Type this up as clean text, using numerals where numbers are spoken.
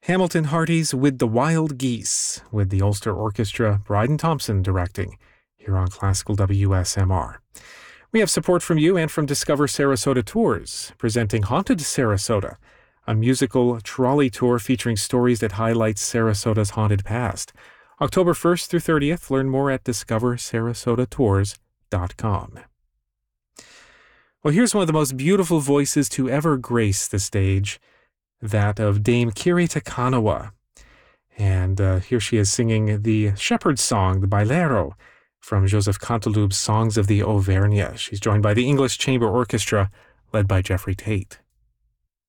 Hamilton Hardy's With the Wild Geese, with the Ulster Orchestra, Bryden Thompson directing, here on Classical WSMR. We have support from you and from Discover Sarasota Tours, presenting Haunted Sarasota, a musical trolley tour featuring stories that highlight Sarasota's haunted past. October 1st through 30th, learn more at discoversarasotatours.com. Well, here's one of the most beautiful voices to ever grace the stage, that of Dame Kiri Te Kanawa. And here she is singing the shepherd's song, the Bailero, from Joseph Canteloup's Songs of the Auvergne. She's joined by the English Chamber Orchestra, led by Jeffrey Tate.